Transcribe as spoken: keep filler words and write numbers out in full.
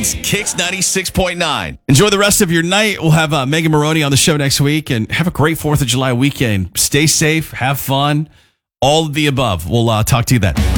weekends, Kicks ninety-six point nine. Enjoy the rest of your night. We'll have uh, Megan Maroney on the show next week, and have a great fourth of July weekend. Stay safe, have fun, all of the above. We'll uh, talk to you then.